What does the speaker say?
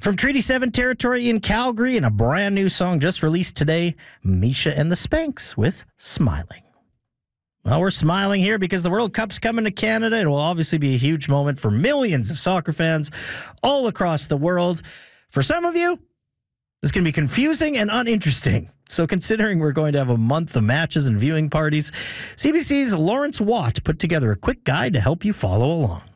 From Treaty 7 territory in Calgary, and a brand new song just released today, Misha and the Spanks with Smiling. Well, we're smiling here because the World Cup's coming to Canada. It will obviously be a huge moment for millions of soccer fans all across the world. For some of you, this can be confusing and uninteresting. So considering we're going to have a month of matches and viewing parties, CBC's Lawrence Watt put together a quick guide to help you follow along.